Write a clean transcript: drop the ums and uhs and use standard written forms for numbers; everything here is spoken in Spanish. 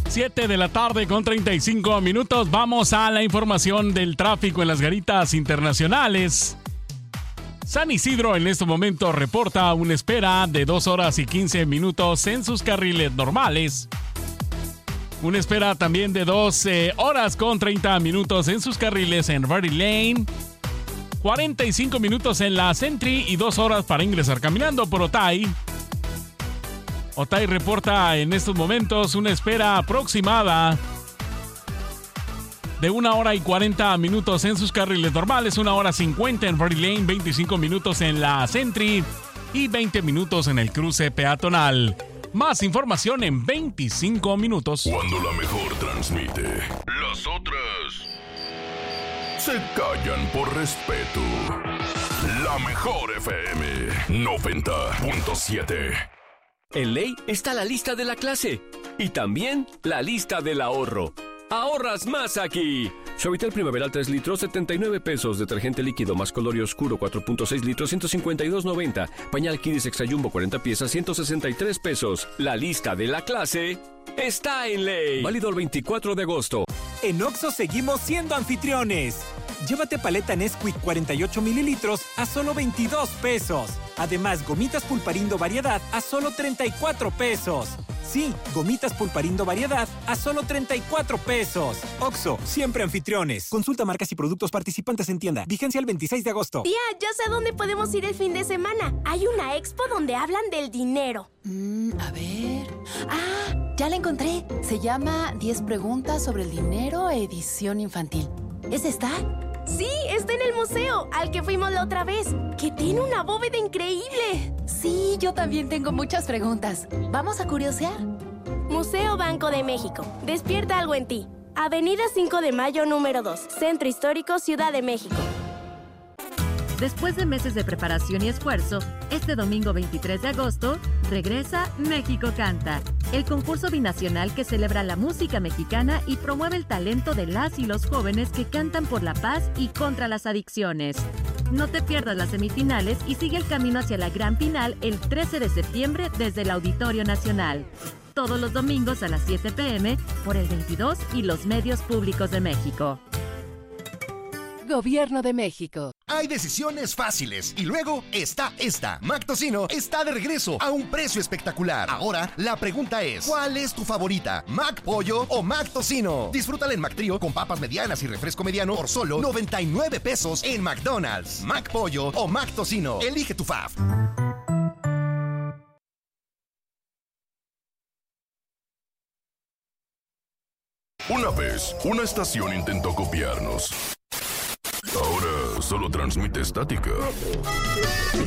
7 de la tarde con 35 minutos. Vamos a la información del tráfico en las garitas internacionales. San Isidro en este momento reporta una espera de 2 horas y 15 minutos en sus carriles normales. Una espera también de 12 horas con 30 minutos en sus carriles en Verde Lane. 45 minutos en la Sentry y 2 horas para ingresar caminando por Otay. Otay reporta en estos momentos una espera aproximada de 1 hora y 40 minutos en sus carriles normales, 1 hora 50 en Verde Lane, 25 minutos en la Sentry y 20 minutos en el cruce peatonal. Más información en 25 minutos. Cuando la mejor transmite, las otras se callan por respeto. La mejor FM 90.7. En Ley está la lista de la clase y también la lista del ahorro. ¡Ahorras más aquí! Suavitel Primaveral 3 litros, 79 pesos. Detergente líquido más color y oscuro 4.6 litros, 152.90. Pañal Kidis Extra Jumbo 40 piezas, 163 pesos. La lista de la clase está en Ley. Válido el 24 de agosto. En Oxxo seguimos siendo anfitriones. Llévate paleta Nesquik 48 mililitros a solo 22 pesos. Además, gomitas Pulparindo Variedad a solo 34 pesos. Sí, gomitas Pulparindo Variedad a solo 34 pesos. Oxxo, siempre anfitriones. Consulta marcas y productos participantes en tienda. Vigencia el 26 de agosto. Tía, ya sé a dónde podemos ir el fin de semana. Hay una expo donde hablan del dinero. A ver... ¡Ah! Ya la encontré. Se llama 10 preguntas sobre el dinero, edición infantil. ¿Es esta? Sí, está en el museo, al que fuimos la otra vez, que tiene una bóveda increíble. Sí, yo también tengo muchas preguntas. ¿Vamos a curiosear? Museo Banco de México. Despierta algo en ti. Avenida 5 de Mayo, número 2. Centro Histórico, Ciudad de México. Después de meses de preparación y esfuerzo, este domingo 23 de agosto, regresa México Canta, el concurso binacional que celebra la música mexicana y promueve el talento de las y los jóvenes que cantan por la paz y contra las adicciones. No te pierdas las semifinales y sigue el camino hacia la gran final el 13 de septiembre desde el Auditorio Nacional. Todos los domingos a las 7 p.m. por el 22 y los medios públicos de México. Gobierno de México. Hay decisiones fáciles y luego está esta. Mac Tocino está de regreso a un precio espectacular. Ahora, la pregunta es, ¿cuál es tu favorita? ¿Mac Pollo o Mac Tocino? Disfrútala en Mac Trío con papas medianas y refresco mediano por solo 99 pesos en McDonald's. Mac Pollo o Mac Tocino. Elige tu fave. Una vez, una estación intentó copiarnos. Ahora solo transmite estática.